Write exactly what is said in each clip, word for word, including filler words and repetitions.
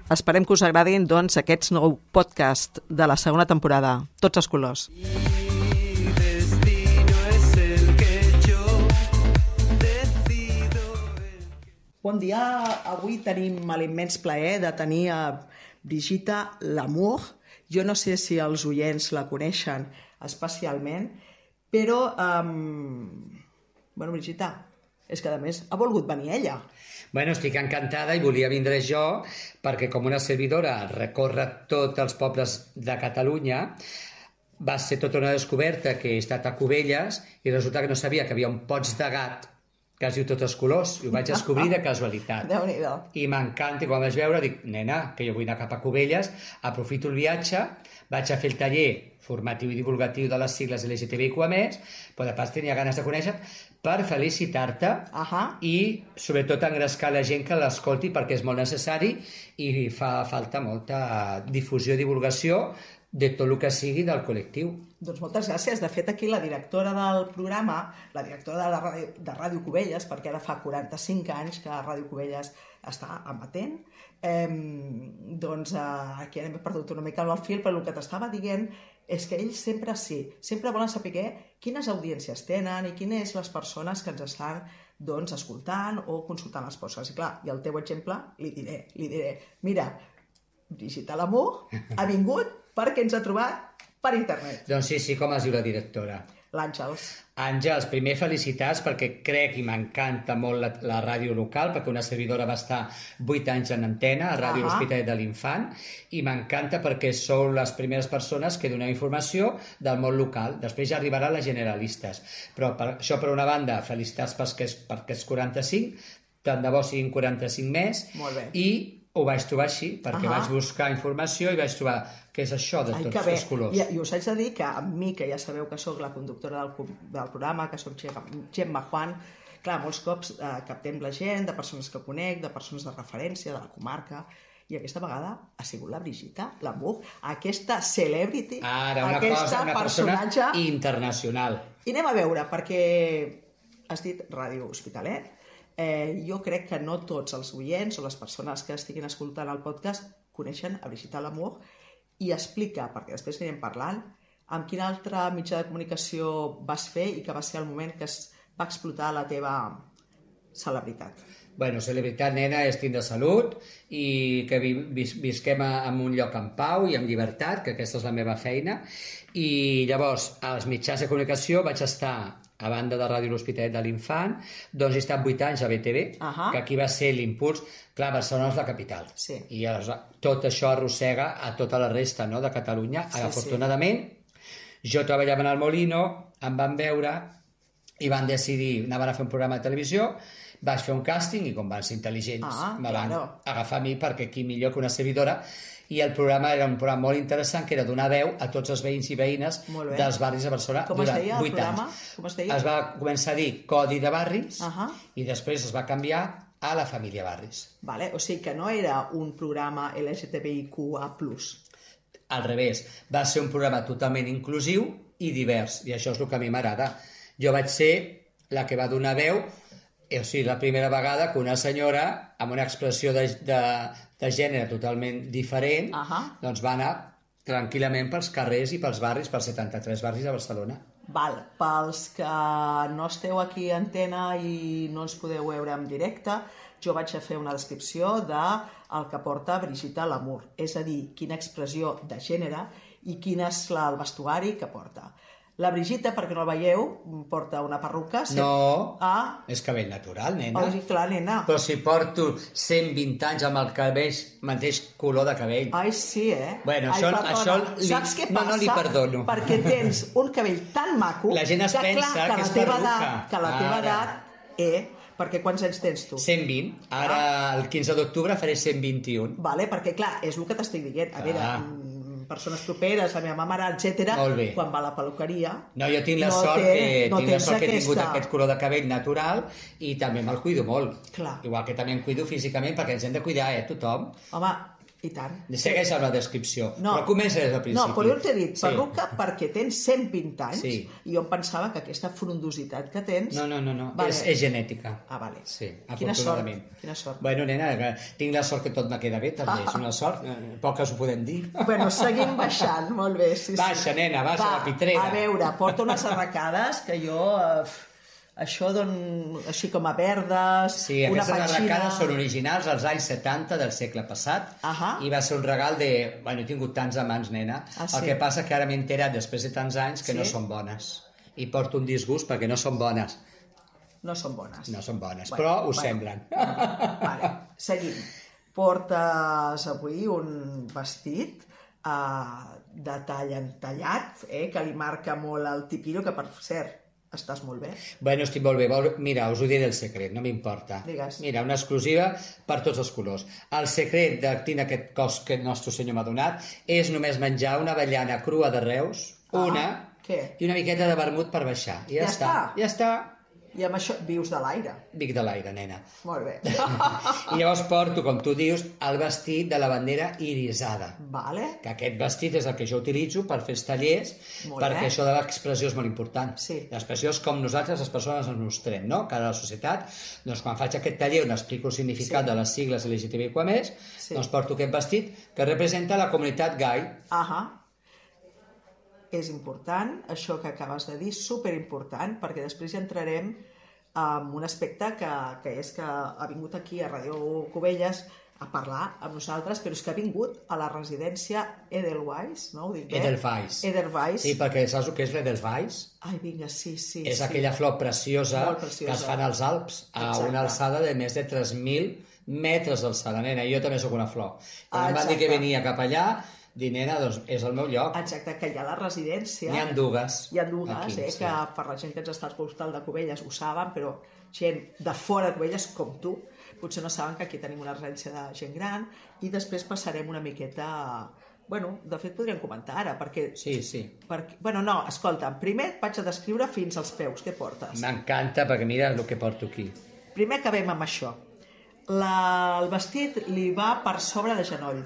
Esperem que us agradin doncs, aquests nou podcasts de la segona temporada. Tots els colors. Bon dia, avui tenim l'immens plaer de tenir a Brigitte Lamour. Jo no sé si els oients la coneixen especialment, però, um... bueno, Brigitte, és que a més ha volgut venir ella. Bueno, estic encantada i volia vindre jo perquè com una servidora recorre tots els pobles de Catalunya, va ser tota una descoberta que he estat a Cubelles i resulta que no sabia que havia un Pots de Gat que es diu Tots els colors, i ho vaig descobrir de casualitat. Déu-n'hi-do. I m'encanta, i quan vaig veure dic, nena, que jo vull anar cap a Cubelles, aprofito el viatge, vaig a fer el taller formatiu i divulgatiu de les sigles L G T B I Q a més, però de pas tenia ganes de conèixer, per felicitar-te uh-huh. i sobretot engrescar la gent que l'escolti perquè és molt necessari i fa falta molta difusió i divulgació de tot el que sigui del col·lectiu. Doncs moltes gràcies. De fet, aquí la directora del programa, la directora de, la ràdio, de Ràdio Cubelles, perquè ara fa quaranta-cinc anys que Ràdio Cubelles està emetent, eh, doncs eh, aquí hem perdut una mica el fil, però el que t'estava dient és que ells sempre sí, sempre volen saber quines audiències tenen i quines les persones que ens estan doncs, escoltant o consultant les coses. I clar, i el teu exemple li diré, li diré, mira, Brigitte Lamour ha vingut perquè ens ha trobat per internet. Doncs sí, sí, com es diu la directora? L'Àngels. Àngels, primer felicitats perquè crec i m'encanta molt la, la ràdio local, perquè una servidora va estar vuit anys en antena a Ràdio uh-huh. L'Hospitalet de l'Infant, i m'encanta perquè sou les primeres persones que doneu informació del món local. Després ja arribaran les generalistes. Però per, això per una banda, felicitats perquè és, perquè és quaranta-cinc, tant de bo siguin quaranta-cinc més, i ho vaig trobar així, perquè uh-huh. vaig buscar informació i vaig trobar què és això de Ai, tots els colors. I, I us haig de dir que amb mi, que ja sabeu que sóc la conductora del, del programa, que sóc Gemma Juan, clar, molts cops eh, captem la gent, de persones que conec, de persones de referència, de la comarca, i aquesta vegada ha sigut la Brigitte Lamour, aquesta celebrity, Ara, una aquesta cosa, una personatge persona internacional. I anem a veure, perquè has dit Ràdio Hospitalet, Eh, jo crec que no tots els oients o les persones que estiguin escoltant el podcast coneixen a Brigitte Lamour i explica, perquè després anirem parlant, amb quin altre mitjà de comunicació vas fer i que va ser el moment que es va explotar la teva celebritat. Bueno, celebritat, nena, és tindre salut i que vi, vis, visquem en un lloc en pau i amb llibertat, que aquesta és la meva feina. I llavors, als mitjans de comunicació vaig estar a banda de Ràdio L'Hospitalet de l'Infant, doncs he estat vuit anys a B T V, uh-huh. que aquí va ser l'impuls. Clar, Barcelona és la capital. Sí. I tot això arrossega a tota la resta, no?, de Catalunya. Sí, afortunadament, sí. Jo treballava en el Molino, em van veure i van decidir, anaven a fer un programa de televisió, vaig fer un càsting i com van ser intel·ligents, ah, me van claro. agafar a mi perquè qui millor que una servidora. I el programa era un programa molt interessant que era donar veu a tots els veïns i veïnes dels barris de Barcelona durant vuit anys. Com es deia? Es va començar a dir Codi de Barris uh-huh. i després es va canviar a La Família Barris. Vale, o sigui que no era un programa L G T B I Q A plus. Al revés, va ser un programa totalment inclusiu i divers, i això és el que a mi m'agrada. Jo vaig ser la que va donar veu, o sigui, la primera vegada que una senyora amb una expressió de, de, de gènere totalment diferent uh-huh. doncs va anar tranquil·lament pels carrers i pels barris, pels setanta-tres barris de Barcelona. Val, pels que no esteu aquí a antena i no ens podeu veure en directe, jo vaig a fer una descripció del que porta Brigitte Lamour, és a dir, quina expressió de gènere i quin és el vestuari que porta. La Brigitte, perquè no la veieu, porta una perruca... Sempre... No, ah. és cabell natural, nena. Oh, és natural, nena. Però si porto cent vint anys amb el cabell, mateix color de cabell. Ai, sí, eh? Bueno, Ai, això, perdona. això li... Saps què passa? No, no li perdono. Perquè tens un cabell tan maco... La gent es que, pensa clar, que, que és la teva perruca. Edat, que la teva Ara. edat... Eh, perquè quants anys tens tu? cent vint. Ara, ah. el quinze d'octubre, faré cent vint-i-un. Vale, perquè, clar, és el que t'estic dient. A ah. veure... persones properes, la meva mare, etcètera, quan va a la peluqueria... No, jo tinc la no sort, té, que, no tinc la sort que he tingut aquest color de cabell natural i també me'l cuido molt. Clar. Igual que també em cuido físicament, perquè ens hem de cuidar, eh, tothom. Home, I tant. Segueix amb la descripció, no, però comença des del principi. No, però jo t'he dit perruca sí. perquè tens cent vint anys sí. i jo em pensava que aquesta frondositat que tens... No, no, no, no. Vale. És, és genètica. Ah, vale. Sí, Quina sort, afortunadament. quina sort. Bueno, nena, tinc la sort que tot me queda bé, també. És una sort, poques ho podem dir. Bueno, seguim baixant, molt bé. Sí, sí. Baixa, nena, baixa, Va, la pitrera. A veure, porta unes arracades que jo... Eh, això don... així com a verdes, sí, una aquestes petxina... arracades són originals als anys setanta del segle passat uh -huh. i va ser un regal de... Bueno, he tingut tants amants, nena. Ah, sí? El que passa que ara m'he enterat, després de tants anys, que sí? no són bones. I porto un disgust perquè no són bones. No són bones. No són bones, bueno, però ho bueno. semblen. Vale, seguim. Portes avui un vestit uh, de tall entallat, eh, que li marca molt el tipillo, que per cert, estàs molt bé. Bueno, estic molt bé. Mira, us ho diré del secret, no m'importa. Digues. Mira, una exclusiva per tots els colors. El secret de tenir aquest cos que el nostre senyor m'ha donat és només menjar una avellana crua de Reus, ah, una, què? i una miqueta de vermut per baixar. I ja, ja està. està. Ja està. I amb això vius de l'aire. Vic de l'aire, nena. Molt bé. I llavors porto, com tu dius, el vestit de la bandera irisada. Vale. Que aquest vestit és el que jo utilitzo per fer els tallers, molt perquè bé. Això de l'expressió és molt important. Sí. L'expressió és com nosaltres, les persones, ens mostrem, no? Cara a la societat. Doncs quan faig aquest taller on explico el significat sí. de les sigles L G T B Q A més, sí. doncs porto aquest vestit que representa la comunitat gai. Ahà. És important, això que acabes de dir, superimportant, perquè després ja entrarem en un aspecte que, que és que ha vingut aquí a Ràdio Cubelles a parlar amb nosaltres, però és que ha vingut a la residència Edelweiss, no ho dic bé? Edelweiss. Edelweiss. Sí, perquè saps el que és l'Edelweiss? Ai, vinga, sí, sí. És sí. aquella flor preciosa, preciosa que es fan als Alps, a Exacte. una alçada de més de tres mil metres d'alçada, nena. Jo també sóc una flor. Quan em van dir que venia cap allà, dir, nena, doncs és el meu lloc. Exacte, que hi ha la residència. N'hi ha dues. Hi ha dues, aquí, eh, sí. que per la gent que ens està al costat de Cubelles ho saben, però gent de fora de Cubelles, com tu, potser no saben que aquí tenim una residència de gent gran i després passarem una miqueta... Bueno, de fet podríem comentar ara, perquè... Sí, sí. Perquè... Bueno, no, escolta, primer et vaig a descriure fins als peus, què portes? M'encanta, perquè mira el que porto aquí. Primer acabem amb això. La... El vestit li va per sobre de genoll.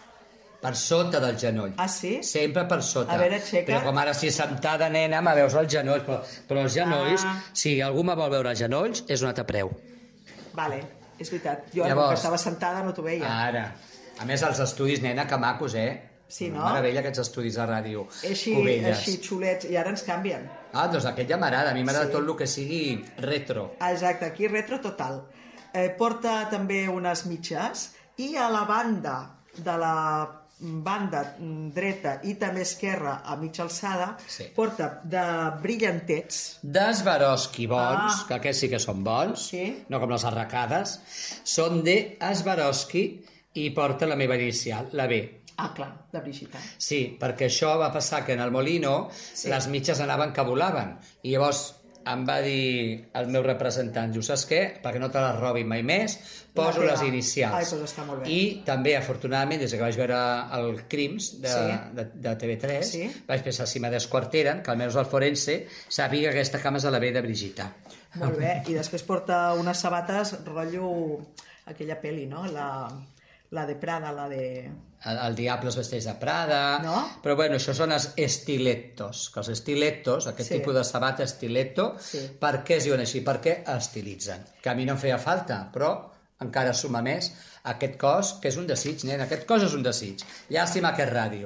Per sota del genoll. Ah, sí? Sempre per sota. A veure, aixeca't. Però com ara si sentada, nena, me veus els genolls. Però, però els genolls, ah. si algú me vol veure els genolls, és un altre preu. Vale, és veritat. Jo, Llavors, com que estava sentada, no t'ho veia. Ara. A més, els estudis, nena, que macos, eh? Sí, no? Meravella, aquests estudis de ràdio. Així, així xulets, i ara ens canvien. Ah, doncs aquest ja m'agrada. A mi m'agrada Sí. tot el que sigui retro. Exacte, aquí retro total. Eh, porta també unes mitges i a la banda de la banda dreta i també esquerra a mitja alçada Sí. porta de brillantets. D'Esbaroski bons, Ah. que aquests sí que són bons, Sí. no com les arracades, són de Esbaroski i porta la meva inicial, la B. Ah, clar, de Brigitte. Sí, perquè això va passar que en el Molino Sí. les mitges anaven que volaven i llavors em va dir el meu representant, diu, saps què? Perquè no te les robin mai més, poso La les teva. inicials. Ai, doncs està molt bé. I també, afortunadament, des que vaig veure el Crims de, Sí. de, de T V tres, Sí. vaig pensar, si me desquarteren, que almenys el forense sàpiga que aquesta cama és de la B de Brigitte. Molt bé, i després porta unes sabates rotllo aquella peli, no? La, la de Prada, la de... El, el diable es vesteix de Prada, No? però bueno, això són els estilettos, que els estilettos, aquest Sí. tipus de sabata estiletto, Sí. per què es diuen així? Perquè estilitzen, que a mi no em feia falta, però encara suma més aquest cos, que és un desig, nen, aquest cos és un desig. Llàstima que és ràdio.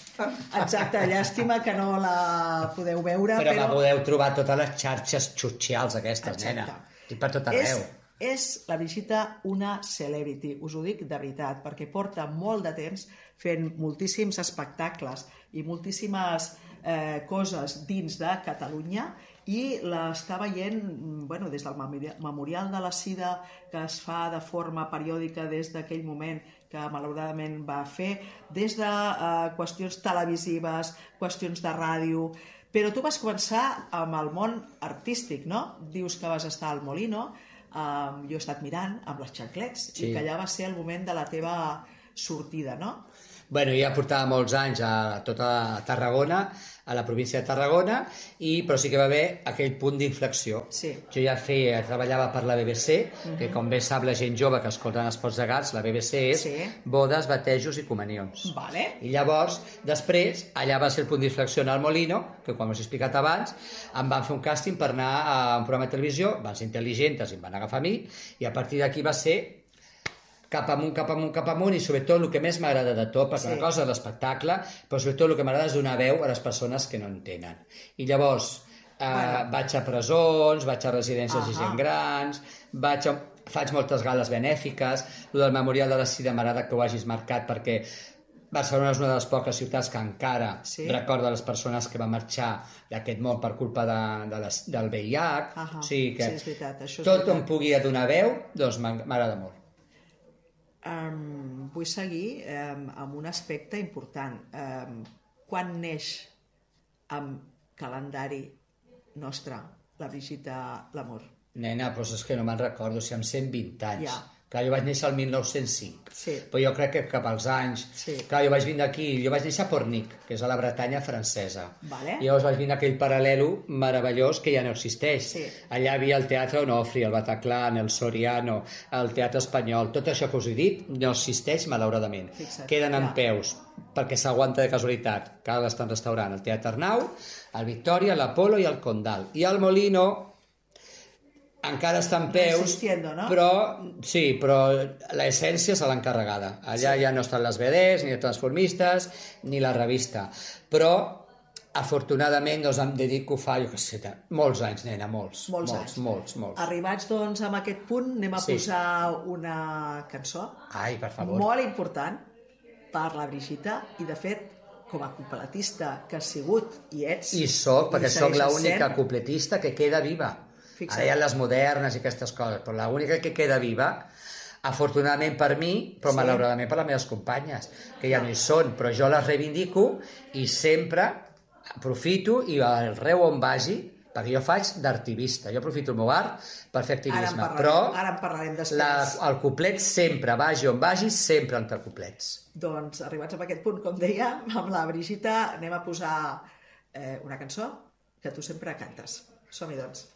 Exacte, llàstima que no la podeu veure, Però, però... la podeu trobar a totes les xarxes xutxials aquestes, Exacte. nena. I per tot arreu. És, és la Brigitte una celebrity, us ho dic de veritat, perquè porta molt de temps fent moltíssims espectacles i moltíssimes eh, coses dins de Catalunya i l'està veient bueno, des del Memorial de la Sida que es fa de forma periòdica des d'aquell moment que malauradament va fer, des de eh, qüestions televisives, qüestions de ràdio, però tu vas començar amb el món artístic, no? Dius que vas estar al Molino, eh, jo he estat mirant amb les xanclets, sí. I que allà va ser el moment de la teva sortida, no? Bueno, jo ja portava molts anys a tota Tarragona, a la província de Tarragona, i, però sí que va haver aquell punt d'inflexió. Sí. Jo ja feia, treballava per la B B C, uh-huh. que com bé sap la gent jove que escolten els Pots de Gats, la B B C és sí. bodes, batejos i comunions. Vale. I llavors, després, allà va ser el punt d'inflexió en el Molino, que com us he explicat abans, em van fer un càsting per anar a un programa de televisió, van ser intel·ligents i em van agafar a mi, i a partir d'aquí va ser cap amunt, cap amunt, cap amunt, i sobretot el que més m'agrada de tot, perquè sí. una cosa és l'espectacle, però sobretot el que m'agrada és donar veu a les persones que no en tenen. I llavors eh, bueno. vaig a presons, vaig a residències uh -huh. de gent grans, vaig a, faig moltes gales benèfiques, el del Memorial de la Sida m'agrada que ho hagis marcat, perquè Barcelona és una de les poques ciutats que encara sí. recorda les persones que van marxar d'aquest món per culpa de, de les, del V I H, uh -huh. o sigui que sí, és veritat, això és tot veritat. on pugui donar veu, doncs m'agrada molt. Um, vull seguir um, amb un aspecte important. Um, quan neix amb calendari nostre la Brigitte Lamour? Nena, doncs és que no me'n recordo, si amb cent vint anys. Ja. Clar, jo vaig néixer el mil nou-cents cinc, sí. però jo crec que cap als anys... Sí. Clar, jo vaig vindre aquí, jo vaig néixer a Pornic, que és a la Bretanya francesa. Vale. I llavors vaig vindre a aquell paral·lelo meravellós que ja no existeix. Sí. Allà hi havia el Teatre Onofri, el Bataclan, el Soriano, el Teatre Espanyol, tot això que us he dit no existeix, malauradament. Fixa't, queden en ja. peus, perquè s'aguanta de casualitat. Cal estar en restaurant, el Teatre Arnau, el Victòria, l'Apolo i el Condal. I el Molino encara està en peus, no? però sí, però l'essència se l'ha encarregada. Allà sí. ja no estan les B Ds, ni els transformistes, ni la revista. Però, afortunadament, doncs em dedico fa, jo què sé, molts anys, nena, molts. Molts, molts anys. Molts, molts. Arribats, doncs, amb aquest punt, anem a sí. posar una cançó. Ai, per favor. Molt important per la Brigitte, i, de fet, com a cupletista que has sigut i ets... I soc, perquè soc l'única sent... cupletista que queda viva. Fixa't. Ara hi ha les modernes i aquestes coses, però l'única que queda viva, afortunadament per mi, però sí. malauradament per les meves companyes, que ja no hi són, però jo les reivindico i sempre aprofito i arreu on vagi, perquè jo faig d'artivista, jo aprofito el meu art per fer activisme, ara però ara en parlarem després. La, el cuplet sempre, vagi on vagi, sempre entre cuplets. Doncs, arribats a aquest punt, com deia, amb la Brigitte anem a posar eh, una cançó que tu sempre cantes. Som-hi, doncs.